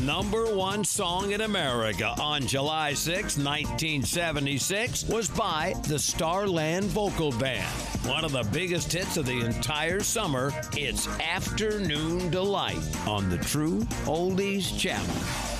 number one song in America on July 6, 1976 was by the Starland Vocal Band. One of the biggest hits of the entire summer, it's Afternoon Delight on the True Oldies Channel.